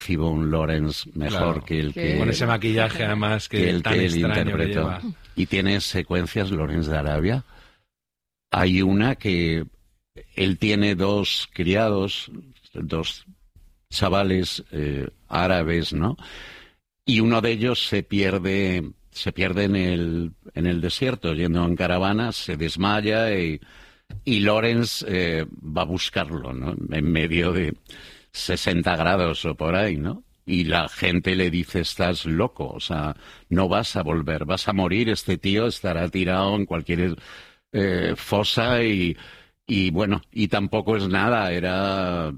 Thibaut Lawrence mejor que el que... Con ese maquillaje además que el tan que él extraño interpretó. que lleva. Y tiene secuencias, Lawrence de Arabia. Hay una que él tiene dos criados, dos chavales árabes, ¿no? Y uno de ellos se pierde en el desierto, yendo en caravana, se desmaya y Lawrence va a buscarlo, ¿no? En medio de 60 grados o por ahí, ¿no? Y la gente le dice, estás loco, o sea, no vas a volver, vas a morir, este tío estará tirado en cualquier fosa y bueno, y tampoco es nada, era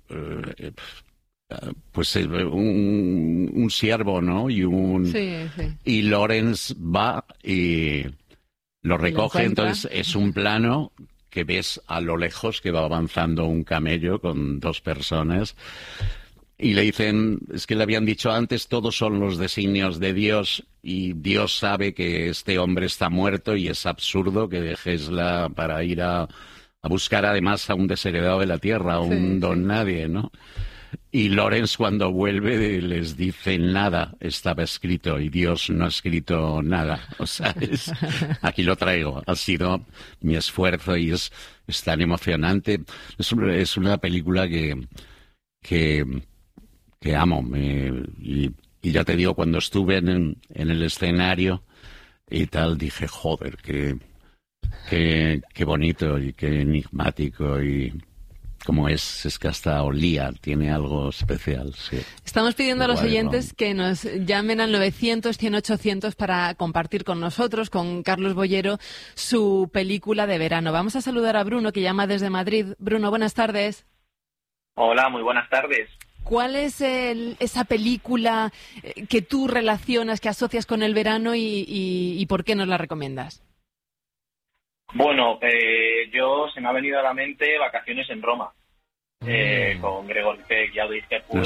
pues un siervo, ¿no? Y Lawrence va y lo recoge, entonces es un plano que ves a lo lejos que va avanzando un camello con dos personas y le dicen, es que le habían dicho antes, todos son los designios de Dios y Dios sabe que este hombre está muerto y es absurdo que dejesla para ir a buscar además a un desheredado de la tierra, a un don nadie, ¿no? Y Lawrence cuando vuelve les dice, nada estaba escrito y Dios no ha escrito nada. O sea, aquí lo traigo, ha sido mi esfuerzo y es tan emocionante. Es una película que amo. Y ya te digo, cuando estuve en el escenario y tal, dije, joder, qué bonito y qué enigmático y... como es que hasta olía, tiene algo especial, sí. Estamos pidiendo a los oyentes que nos llamen al 900-100-800 para compartir con nosotros, con Carlos Boyero, su película de verano. Vamos a saludar a Bruno, que llama desde Madrid. Bruno, buenas tardes. Hola, muy buenas tardes. ¿Cuál es esa película que tú relacionas, que asocias con el verano y por qué nos la recomiendas? Bueno, se me ha venido a la mente Vacaciones en Roma, con Gregory Peck y Audrey Hepburn.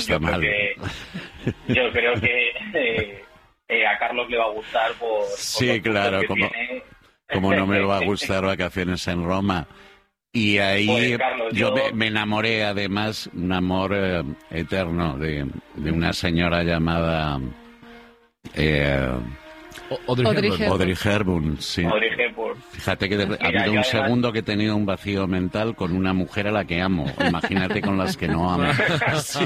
Yo creo que a Carlos le va a gustar por sí, claro, como no me va a gustar Vacaciones en Roma. Y ahí pues, Carlos, yo me enamoré, además, un amor eterno de una señora llamada... Audrey Hepburn, sí. Audrey Hepburn. Fíjate que ha habido un segundo que he tenido un vacío mental con una mujer a la que amo. Imagínate con las que no amo. Sí.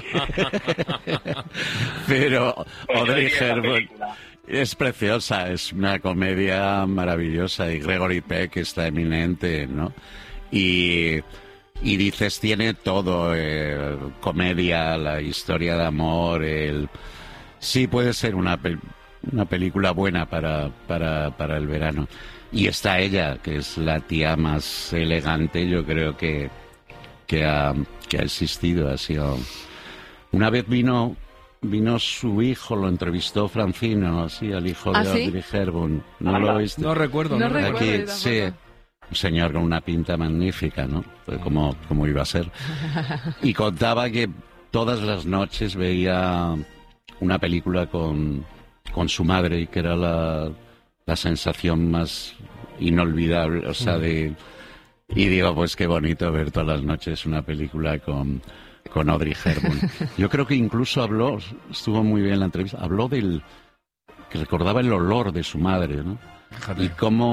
Pero Audrey Hepburn es preciosa, es una comedia maravillosa y Gregory Peck está eminente, ¿no? Y dices, tiene todo, comedia, la historia de amor, sí puede ser una película buena para el verano. Y está ella, que es la tía más elegante, yo creo que ha existido. Ha sido... Una vez vino su hijo, lo entrevistó Francino, así, al hijo de Audrey Hepburn. ¿No lo viste? No recuerdo. Aquí, sí, un señor con una pinta magnífica, ¿no? Pues como iba a ser. Y contaba que todas las noches veía una película con su madre y que era la sensación más inolvidable, o sea, y digo, pues qué bonito ver todas las noches una película con Audrey Hepburn. Yo creo que incluso estuvo muy bien la entrevista, habló que recordaba el olor de su madre, ¿no? Fíjate. Y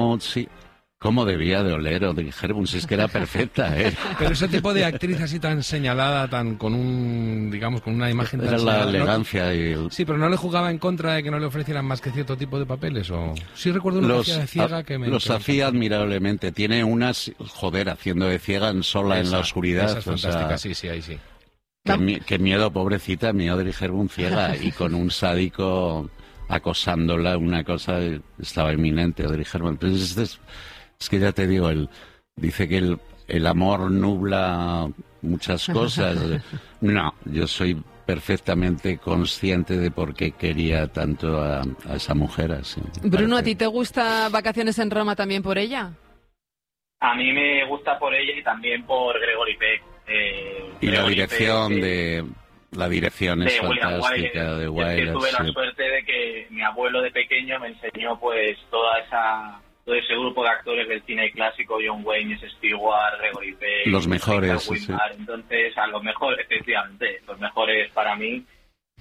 cómo debía de oler Audrey Hepburn, si es que era perfecta, ¿eh? Pero ese tipo de actriz así tan señalada, con una imagen tan era señalada, la elegancia y... Sí, pero ¿no le jugaba en contra de que no le ofrecieran más que cierto tipo de papeles? ¿O sí recuerdo una que hacía de ciega que me... Los hacía admirablemente. Tiene unas, haciendo de ciega sola en la oscuridad. Esa es fantástica, sí, ahí sí. Qué miedo, pobrecita, mi Audrey Hepburn ciega y con un sádico acosándola, una cosa, estaba inminente Audrey Hepburn. Entonces, es que ya te digo, dice que el amor nubla muchas cosas. No, yo soy perfectamente consciente de por qué quería tanto a esa mujer. Así, Bruno, ¿a ti te gusta Vacaciones en Roma también por ella? A mí me gusta por ella y también por Gregory Peck. Y Gregory la dirección es fantástica de Wilder. Yo tuve la suerte de que mi abuelo de pequeño me enseñó pues todo ese grupo de actores del cine clásico, John Wayne, Stewart, Gregory Peck, los mejores, Entonces, a los mejores, efectivamente, los mejores para mí.